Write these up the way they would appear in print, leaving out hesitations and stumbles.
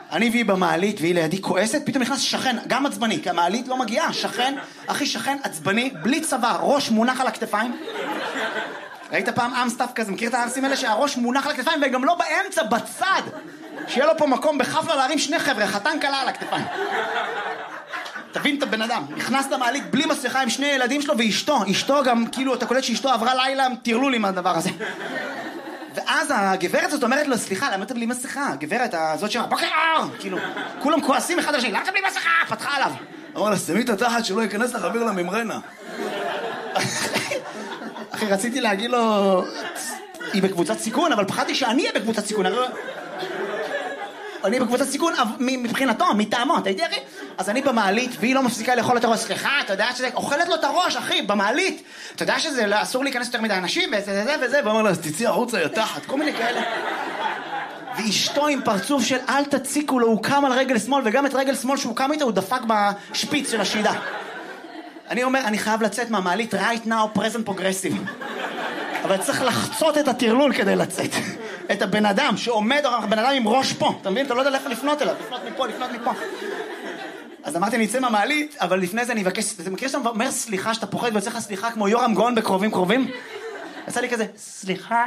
אני והיא במעלית, והיא לידי כועסת, פתאום נכנס שכן, גם עצבני, כי המעלית לא מגיעה, שכן, אחי שכן עצבני, בלי צבא, ראש מונח על הכתפיים. ראית פעם אמסטאפ כזה, מכיר את הארסים האלה שהראש מונח על הכתפיים, וגם לא באמצע, בצד, שיהיה לו פה מקום בחפלה להרים שני חבר'ה, חתן קלה על הכתפיים. תבין את הבן אדם, נכנס למעלית בלי מסכה עם שני ילדים שלו ואשתו, אשתו גם, כאילו, אתה קולט שאשתו עברה לילה, תרלו לי מהדבר הזה. ואז הגברת הזאת אומרת לו, סליחה, למה אתה בלי מסכה? הגברת הזאת שאומרת, בוקר אור! כאילו, כולם כועסים אחד לשני, למה אתה בלי מסכה? פתחה עליו. אמר לה, שמי את התחת שלא ייכנס לך אוויר לממרנה. אחי, רציתי להגיד לו, היא בקבוצת סיכון, אבל פחדתי שאני אהיה בקבוצת סיכון. אני בקבוצת סיכון מבחינתו, מטעמו, אתה יודע אחי? אז אני במעלית, והיא לא מפסיקה לאכול את הראש, סליחה, אתה יודע שזה, אוכלת לו את הראש, אחי, במעלית. אתה יודע שזה אסור להיכנס יותר מדי אנשים, וזה וזה, ואומר לה, אז תצאי החוצה, יא תחת, כל מיני כאלה. ואשתו עם פרצוף של אל תציקו לו, הוא קם על רגל שמאל, וגם את רגל שמאל שהוא קם איתו, הוא דפק בשפיץ של השידה. אני אומר, אני חייב לצאת מהמעלית, right now, present progressive. אבל צריך לחצות את הטרלול כדי לצאת. את הבן אדם שעומד, הבן אדם עם ראש פה, אתה מבין? אתה לא יודע איך לפנות אליו, לפנות מפה. אז אמרתי, אני אצא מהמעלית, אבל לפני זה אני אבקש, אתה מכיר שאתה אומר סליחה, שאתה פוחד ויוצא לך סליחה כמו יורם גאון בקרובים? יצא לי כזה, סליחה?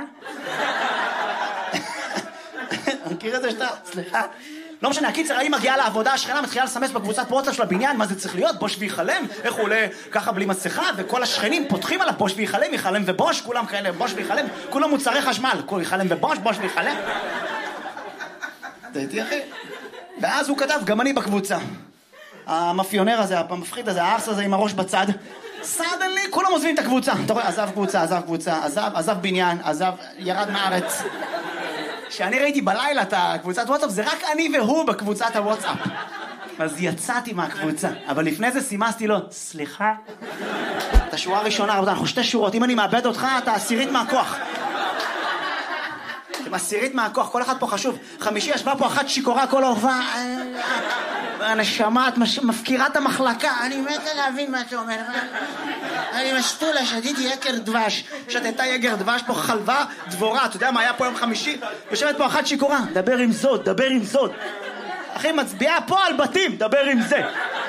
מכיר את זה שאתה, סליחה? לא משנה, הקיצר, היא מגיעה לעבודה, השכנה מתחילה לסמס בקבוצת וואטסאפ של הבניין, מה זה צריך להיות? בוש ויחלם, איך הוא עולה ככה בלי מסכה, וכל השכנים פותחים עליו, בוש ויחלם, יחלם ובוש, כולם כאלה, בוש ויחלם, כולם מוצרי חשמל, כל יחלם ובוש, בוש ויחלם. אתה איתי אחי? ואז הוא כתב, גם אני בקבוצה. המאפיונר הזה, המפחיד הזה, הארס הזה עם הראש בצד, סדנלי, כולם עוזבים את הקבוצה. אתה רואה, עזב בניין, ירד מהארץ. כשאני ראיתי בלילה את הקבוצת וואטסאפ, זה רק אני והוא בקבוצת הוואטסאפ. אז יצאתי מהקבוצה, אבל לפני זה סימסתי לו, סליחה? את השורה הראשונה, אנחנו 2 שורות, אם אני מאבד אותך, אתה 10 מהכוח. אתם 10 מהכוח, כל אחד פה חשוב. 5 ישבה פה אחת שיקורה כל אורבה, הנשמה, את מפקירה את המחלקה, אני מתה להבין מה אתה אומר. אני משתולה, שתיתי יקר דבש, שתתה יקר דבש פה חלבה דבורה, אתה יודע מה היה פה יום חמישי? יושבת פה אחת שיקורה, דבר עם זאת. אחי, מצביעה פה על בתים, דבר עם זה.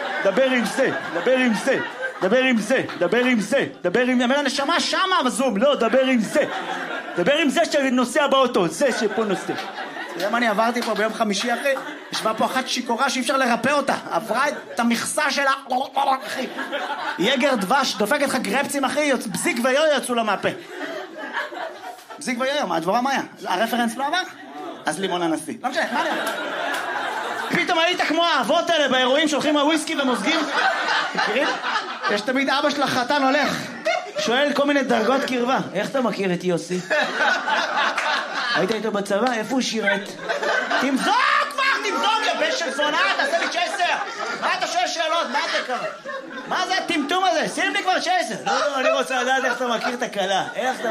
אומר הנשמה שמה בזום, לא, דבר עם זה שנוסע באוטו, זה שפה נוסע. אתה יודע מה אני עברתי פה ביום חמישי אחי? ישבה פה אחת שיקורה שאי אפשר לרפא אותה, עברה את המכסה שלה, אחי. יגר דבש, דופקת לך גרפצים אחי, בזיק ויו יצאו לה מהפה. בזיק ויו, מה הדבורה מה היה? הרפרנס לא עבר? אז לימון הנשיא. לא משנה, מה היה? פתאום היית כמו האבות האלה באירועים שהולכים מהוויסקי ומוזגים. מכירים? יש תמיד אבא של החתן הולך, שואל כל מיני דרגות קרבה. איך אתה מכיר את יוסי? היית איתו בצבא? איפה הוא שירת? תמזוג כבר, יא בן של זונה, תעשה לי צ'סר. מה אתה שואל שאלות? מה אתה קרה? מה זה הטמטום הזה? שים לי כבר צ'סר. לא, אני רוצה לדעת איך אתה מכיר את הכלה.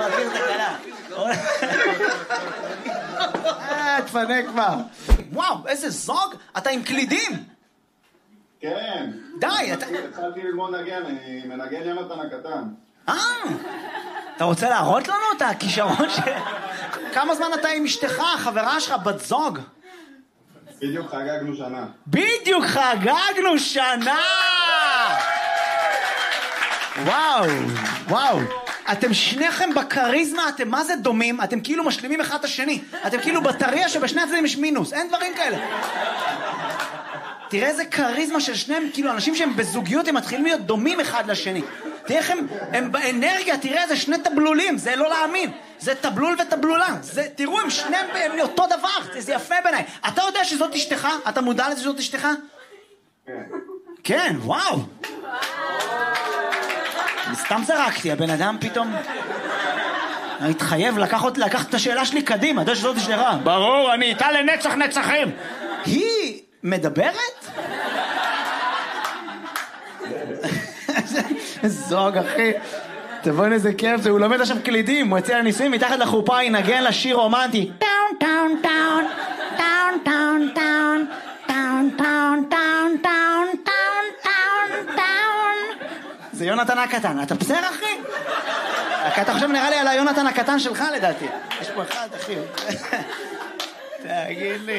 תפנה כבר. וואו, איזה זוג. אתה עם קלידים. כן. די, התחלתי ללמוד נגן, אני מנגן יונתן הקטן. אתה רוצה להראות לנו את הכישרון כמה זמן אתה עם אשתך, חברה שלך, בת זוג? בדיוק חגגנו שנה. וואו. אתם שניכם בקריזמה, אתם מה זה דומים, אתם כאילו משלימים אחד את השני. אתם כאילו בטריה שבשני הצדדים יש מינוס, אין דברים כאלה. תראה איזה קריזמה של שניהם, כאילו אנשים שהם בזוגיות הם מתחילים להיות דומים אחד לשני. תראה איך הם באנרגיה, תראה איזה 2 טבלולים, זה לא להאמין. זה טבלול וטבלולה. תראו, הם שניהם אותו דבר, זה יפה בעיניי. אתה יודע שזאת אשתך? אתה מודע לזה שזאת אשתך? כן, וואו. סתם זרקתי, הבן אדם פתאום התחייב לקחת את השאלה שלי קדימה, אתה יודע שזאת אשתך? ברור, אני איתה לנצח נצחים. היא מדברת? זוג אחי, תבואי איזה כיף, הוא לומד עכשיו קלידים, הוא יצא לניסויים, מתחת לחופה ינגן לשיר רומנטי. טאון טאון טאון טאון טאון טאון טאון טאון טאון טאון טאון טאון טאון. זה יונתן הקטן, אתה בסדר אחי? אתה חושב נראה לי על היונתן הקטן שלך לדעתי. יש פה אחד אחי. תגיד לי